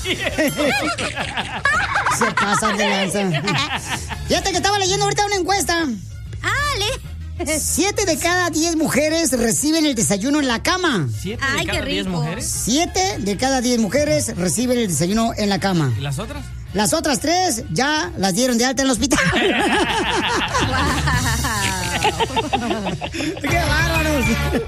Se pasan de lanza. Fíjate que estaba leyendo ahorita una encuesta. 7 de cada 10 mujeres reciben el desayuno en la cama. Ay, qué rico. 7 de cada 10 mujeres reciben el desayuno en la cama. ¿Y las otras? Las otras 3 ya las dieron de alta en el hospital. ¡Qué bárbaros!